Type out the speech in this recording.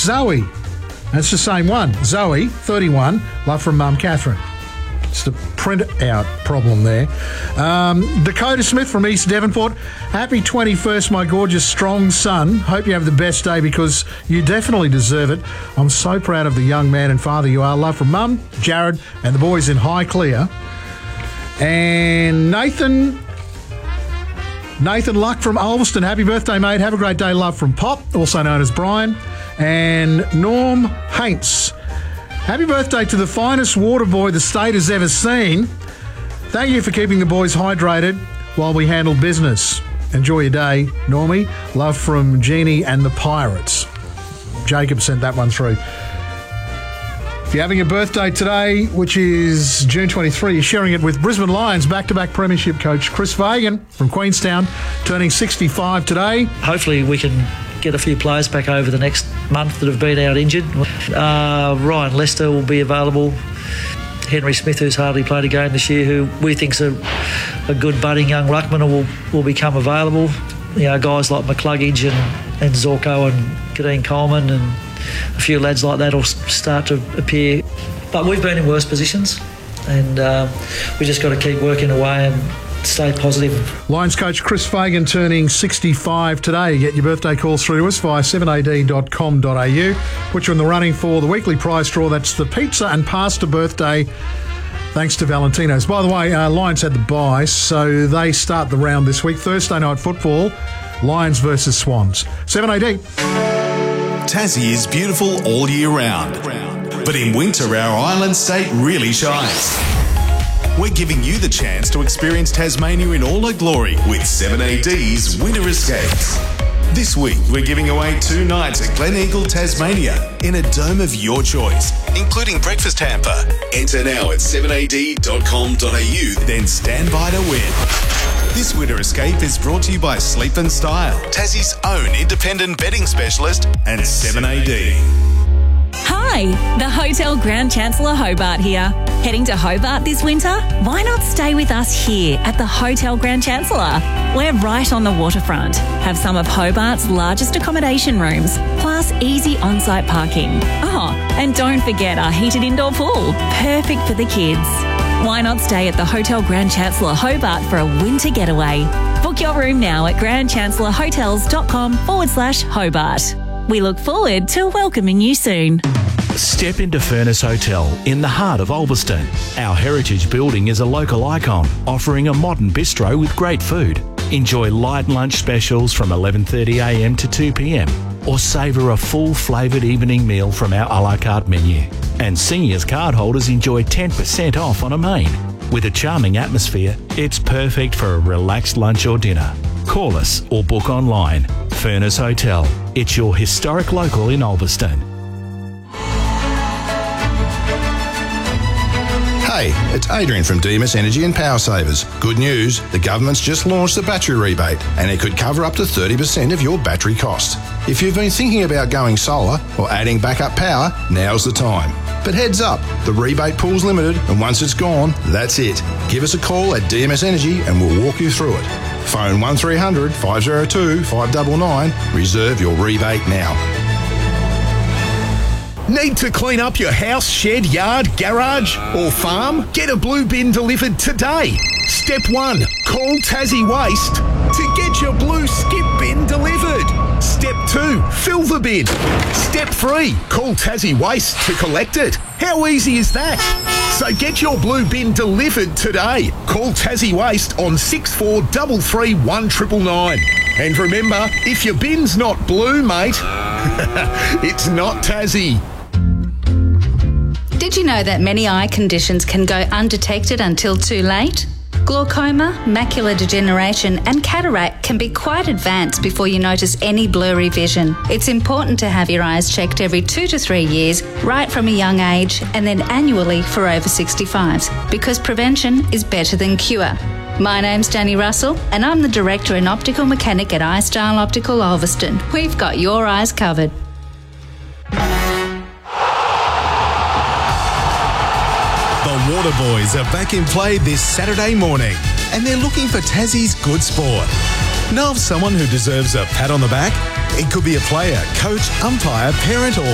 Zoe. That's the same one. Zoe, 31. Love from Mum, Catherine. It's the print-out problem there. Dakota Smith from East Devonport. Happy 21st, my gorgeous, strong son. Hope you have the best day because you definitely deserve it. I'm so proud of the young man and father you are. Love from Mum, Jared, and the boys in Highclere. And Nathan Luck from Ulverston. Happy birthday, mate. Have a great day. Love from Pop, also known as Brian. And Norm Haints. Happy birthday to the finest water boy the state has ever seen. Thank you for keeping the boys hydrated while we handle business. Enjoy your day, Normie. Love from Jeannie and the Pirates. Jacob sent that one through. If you're having a birthday today, which is June 23, you're sharing it with Brisbane Lions back-to-back premiership coach Chris Fagan from Queenstown, turning 65 today. Hopefully we can get a few players back over the next month that have been out injured. Ryan Lester will be available. Henry Smith, who's hardly played a game this year, who we think's a good budding young ruckman, will become available. You know, guys like McCluggage and Zorko and Kadeen Coleman and a few lads like that will start to appear. But we've been in worse positions, and we just got to keep working away and stay positive. Lions coach Chris Fagan turning 65 today. Get your birthday calls through to us via 7ad.com.au. Put you in the running for the weekly prize draw. That's the pizza and pasta birthday, thanks to Valentino's. By the way, Lions had the bye, so they start the round this week. Thursday night football, Lions versus Swans. 7AD. Tassie is beautiful all year round, but in winter our island state really shines. We're giving you the chance to experience Tasmania in all her glory with 7AD's Winter Escapes. This week, we're giving away 2 nights at Gleneagle, Tasmania in a dome of your choice, including breakfast hamper. Enter now at 7ad.com.au, then stand by to win. This Winter Escape is brought to you by Sleep and Style, Tassie's own independent bedding specialist, and 7AD. Hi, the Hotel Grand Chancellor Hobart here. Heading to Hobart this winter? Why not stay with us here at the Hotel Grand Chancellor? We're right on the waterfront, have some of Hobart's largest accommodation rooms, plus easy on-site parking. Oh, and don't forget our heated indoor pool, perfect for the kids. Why not stay at the Hotel Grand Chancellor Hobart for a winter getaway? Book your room now at grandchancellorhotels.com/Hobart. We look forward to welcoming you soon. Step into Furnace Hotel in the heart of Ulverston. Our heritage building is a local icon, offering a modern bistro with great food. Enjoy light lunch specials from 11:30am to 2pm, or savour a full flavoured evening meal from our a la carte menu. And seniors cardholders enjoy 10% off on a main. With a charming atmosphere, it's perfect for a relaxed lunch or dinner. Call us or book online. Furnace Hotel. It's your historic local in Ulverston. Hey, it's Adrian from Demus Energy and Power Savers. Good news, the government's just launched the battery rebate and it could cover up to 30% of your battery cost. If you've been thinking about going solar or adding backup power, now's the time. But heads up, the rebate pool's limited and once it's gone, that's it. Give us a call at DMS Energy and we'll walk you through it. Phone 1300 502 599. Reserve your rebate now. Need to clean up your house, shed, yard, garage or farm? Get a blue bin delivered today. Step 1. Call Tassie Waste to get your blue skip bin delivered. Step 2. Fill the bin. Step 3. Call Tassie Waste to collect it. How easy is that? So get your blue bin delivered today. Call Tassie Waste on 6433 1999. And remember, if your bin's not blue, mate, it's not Tassie. Did you know that many eye conditions can go undetected until too late? Glaucoma, macular degeneration and cataract can be quite advanced before you notice any blurry vision. It's important to have your eyes checked every 2 to 3 years, right from a young age, and then annually for over 65s, because prevention is better than cure. My name's Danny Russell and I'm the Director and Optical Mechanic at iStyle Optical Ulverston. We've got your eyes covered. The Waterboys are back in play this Saturday morning and they're looking for Tassie's good sport. Know of someone who deserves a pat on the back? It could be a player, coach, umpire, parent or